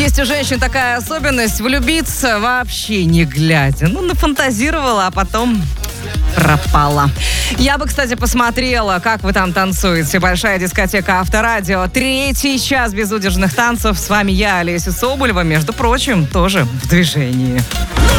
Есть у женщин такая особенность — влюбиться вообще не глядя. Ну, нафантазировала, а потом пропала. Я бы, кстати, посмотрела, как вы там танцуете. Большая дискотека Авторадио. 3-й час безудержных танцев. С вами я, Олеся Соболева. Между прочим, тоже в движении.